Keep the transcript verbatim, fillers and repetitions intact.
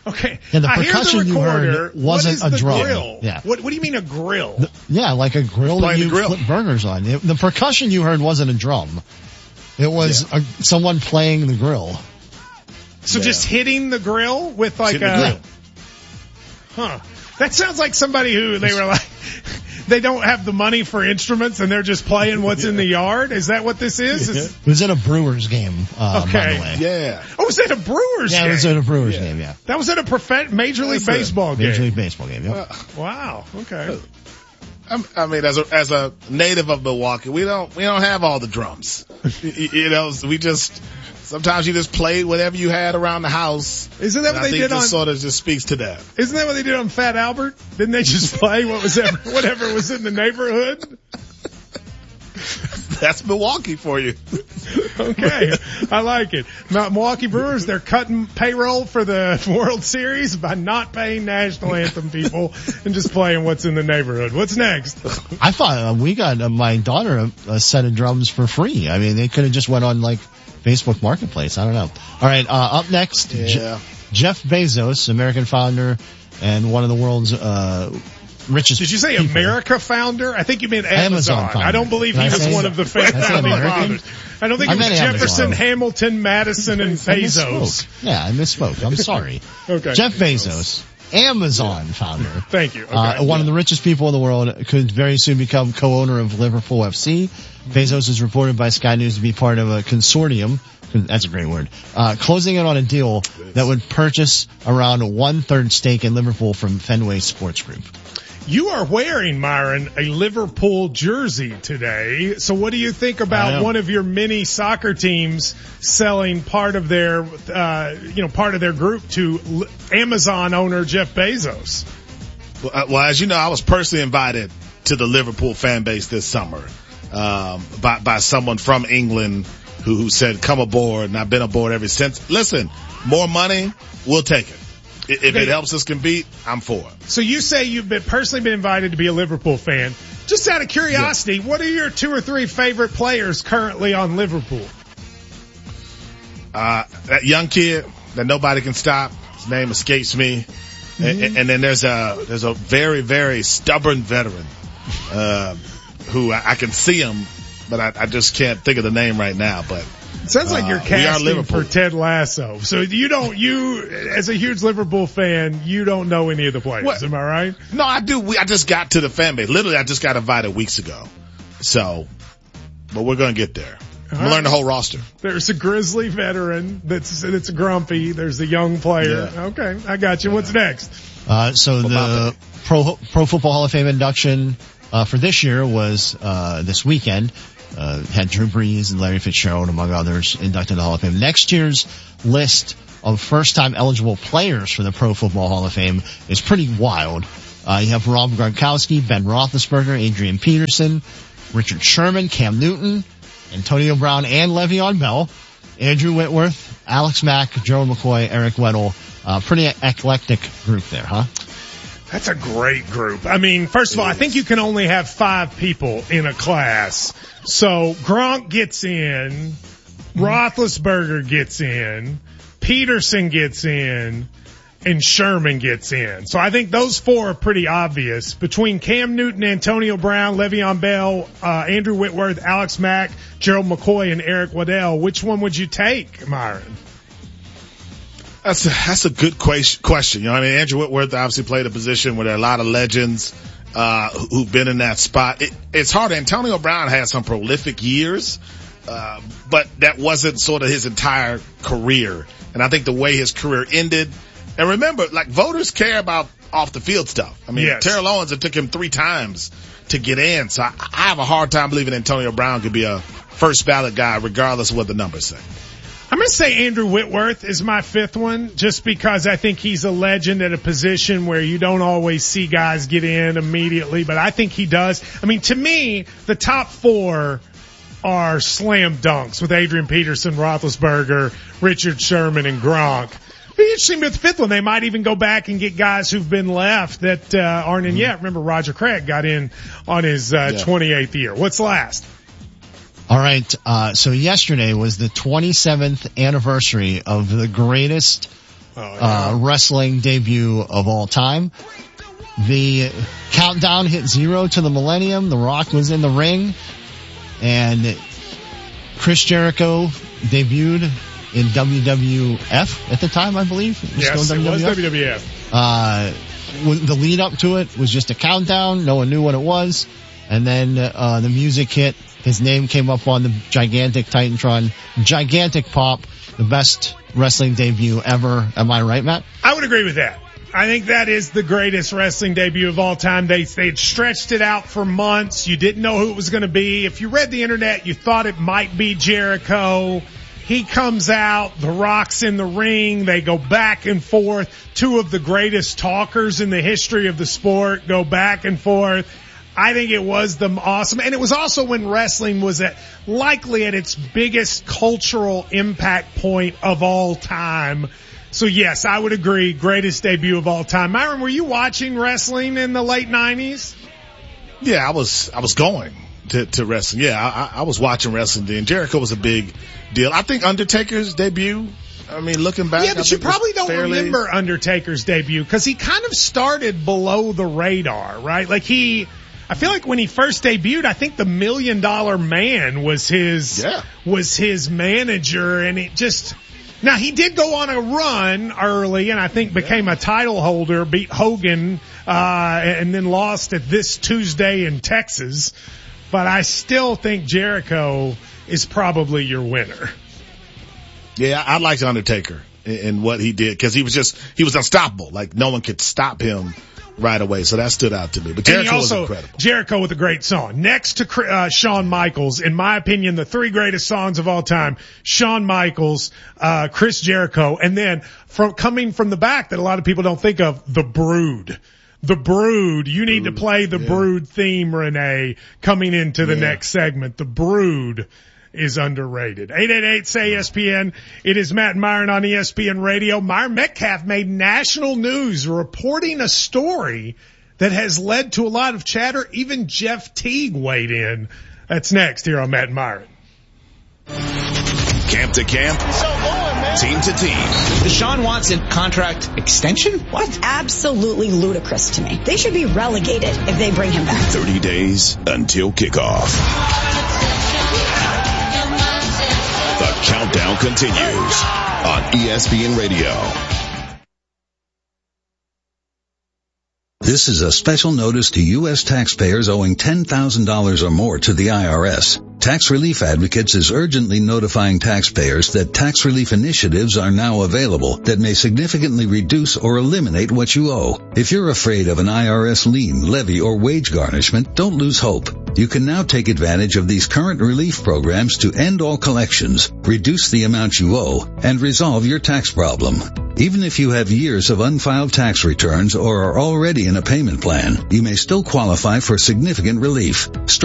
Okay. And the I hear percussion the you recorder. heard wasn't what is a the drum. Grill? Yeah. What, what do you mean a grill? The, yeah, like a grill that Playing the you grill. flip burgers on. It, the percussion you heard wasn't a drum. It was Yeah. a, someone playing the grill. So Yeah. just hitting the grill with like Hitting a, the grill. huh. That sounds like somebody who they were like, they don't have the money for instruments and they're just playing what's in the yard. Is that what this is? Is- It was in a Brewers game, uh, by Okay. the way. Yeah. oh, was that a Brewers Yeah, game? it was in a Brewers Yeah. game, yeah. That was at a prof- Major League That's a Baseball game. Major League Baseball game, yeah. Wow. Okay. I'm- I mean, as a as a native of Milwaukee, we don't we don't have all the drums. you, you know, we just sometimes you just played whatever you had around the house. Isn't that And what I they think did this on? sort of just speaks to that. Isn't that what they did on Fat Albert? Didn't they just play what was ever, whatever was in the neighborhood? That's Milwaukee for you. Okay, I like it. Now, Milwaukee Brewers, they're cutting payroll for the World Series by not paying national anthem people and just playing what's in the neighborhood. What's next? I thought uh, we got uh, my daughter a, a set of drums for free. I mean, they could have just went on like Facebook Marketplace. I don't know. All right, uh, up next, Yeah. Je- Jeff Bezos, American founder and one of the world's uh richest. Did you say people. America founder? I don't mean Amazon. Amazon founder. I don't believe Did he I was say- one of the Did I say founding American? fathers. I don't think I it was meant Jefferson, Amazon. Hamilton, Madison, and I Bezos. misspoke. Yeah, I misspoke. I'm sorry. Okay. Jeff Bezos, Amazon founder. Thank you. Okay. Uh, one of the richest people in the world, could very soon become co-owner of Liverpool F C. Bezos is reported by Sky News to be part of a consortium. That's a great word. Uh, closing in on a deal that would purchase around a one-third stake in Liverpool from Fenway Sports Group. You are wearing, Myron, a Liverpool jersey today. So what do you think I about am. one of your mini soccer teams selling part of their, uh, you know, part of their group to L- Amazon owner Jeff Bezos? Well, uh, well, as you know, I was personally invited to the Liverpool fan base this summer um, by by someone from England who, who said, "Come aboard," and I've been aboard ever since. Listen, more money, we'll take it. I- If Okay. it helps us compete, I'm for it. So you say you've been personally been invited to be a Liverpool fan. Just out of curiosity, what are your two or three favorite players currently on Liverpool? Uh, that young kid that nobody can stop, his name escapes me. And, and then there's a, there's a very, very stubborn veteran, uh, who I, I can see him, but I, I just can't think of the name right now, but. It sounds like you're Uh, we are casting Liverpool. for Ted Lasso. So you don't, you, as a huge Liverpool fan, you don't know any of the players. What? Am I right? No, I do. We, I just got to the fan base. Literally, I just got invited weeks ago. So, but we're going to get there. I'm going to learn the whole roster. There's a Grizzly veteran that's, that's grumpy. There's a young player. Yeah. Okay. I got you. What's next? Uh, so about the Pro, Pro Football Hall of Fame induction, uh, for this year was, uh, this weekend. Uh, had Drew Brees and Larry Fitzgerald, among others, inducted in the Hall of Fame. Next year's list of first-time eligible players for the Pro Football Hall of Fame is pretty wild. Uh, you have Rob Gronkowski, Ben Roethlisberger, Adrian Peterson, Richard Sherman, Cam Newton, Antonio Brown, and Le'Veon Bell, Andrew Whitworth, Alex Mack, Gerald McCoy, Eric Weddle. Uh, pretty eclectic group there, huh? That's a great group. I mean, first of all, I think you can only have five people in a class. So Gronk gets in, Roethlisberger gets in, Peterson gets in, and Sherman gets in. So I think those four are pretty obvious. Between Cam Newton, Antonio Brown, Le'Veon Bell, uh, Andrew Whitworth, Alex Mack, Gerald McCoy, and Eric Weddle, which one would you take, Myron? That's a, that's a good que- question. You know, I mean, Andrew Whitworth obviously played a position where there are a lot of legends, uh, who- who've been in that spot. It, it's hard. Antonio Brown had some prolific years, uh, but that wasn't sort of his entire career. And I think the way his career ended, and remember, like, voters care about off the field stuff. I mean, Yes. Terrell Owens, it took him three times to get in. So I, I have a hard time believing Antonio Brown could be a first ballot guy regardless of what the numbers say. I'm going to say Andrew Whitworth is my fifth one, just because I think he's a legend at a position where you don't always see guys get in immediately, but I think he does. I mean, to me, the top four are slam dunks with Adrian Peterson, Roethlisberger, Richard Sherman, and Gronk. Be interesting with the fifth one. They might even go back and get guys who've been left that uh, aren't in Mm-hmm. yet. Remember, Roger Craig got in on his uh, Yeah. twenty-eighth year. What's last? All right. Uh, so yesterday was the twenty-seventh anniversary of the greatest oh, yeah. uh, wrestling debut of all time. The countdown hit zero to the millennium. The Rock was in the ring, and Chris Jericho debuted in W W F at the time, I believe. It was yes, it was W W F. Uh, the lead up to it was just a countdown. No one knew what it was. And then uh, the music hit. His name came up on the gigantic Titantron. Gigantic pop. The best wrestling debut ever. Am I right, Matt? I would agree with that. I think that is the greatest wrestling debut of all time. They they had stretched it out for months. You didn't know who it was going to be. If you read the internet, you thought it might be Jericho. He comes out, The Rock's in the ring, they go back and forth. Two of the greatest talkers in the history of the sport go back and forth. I think it was them awesome. And it was also when wrestling was at likely at its biggest cultural impact point of all time. So yes, I would agree, greatest debut of all time. Myron, were you watching wrestling in the late nineties? Yeah, I was, I was going to, to wrestling. Yeah, I, I was watching wrestling then. Jericho was a big deal. I think Undertaker's debut, I mean, looking back. Yeah, but you probably don't fairly... remember Undertaker's debut because he kind of started below the radar, right? Like he, I feel like when he first debuted, I think the Million Dollar Man was his, yeah. was his manager, and it just, now he did go on a run early and I think became a title holder, beat Hogan, uh, and then lost at this Tuesday in Texas. But I still think Jericho is probably your winner. Yeah, I liked Undertaker and what he did because he was just, he was unstoppable. Like no one could stop him right away. So that stood out to me. But Jericho also, was incredible. Jericho with a great song. Next to uh, Shawn Michaels, in my opinion, the three greatest songs of all time, Shawn Michaels, uh, Chris Jericho, and then from coming from the back that a lot of people don't think of, The Brood. The Brood. You need Brood, to play the yeah. Brood theme, Renee, coming into the yeah. next segment. The Brood is underrated. eight eight eight say E S P N. It is Matt and Myron on E S P N Radio. Myron Metcalf made national news reporting a story that has led to a lot of chatter. Even Jeff Teague weighed in. That's next here on Matt and Myron. Camp to camp, so going, man. Team to team. Deshaun Watson contract extension? What? Absolutely ludicrous to me. They should be relegated if they bring him back. thirty days until kickoff. The countdown continues on E S P N Radio. This is a special notice to U S taxpayers owing ten thousand dollars or more to the I R S. Tax Relief Advocates is urgently notifying taxpayers that tax relief initiatives are now available that may significantly reduce or eliminate what you owe. If you're afraid of an I R S lien, levy, or wage garnishment, don't lose hope. You can now take advantage of these current relief programs to end all collections, reduce the amount you owe, and resolve your tax problem. Even if you have years of unfiled tax returns or are already in a payment plan, you may still qualify for significant relief.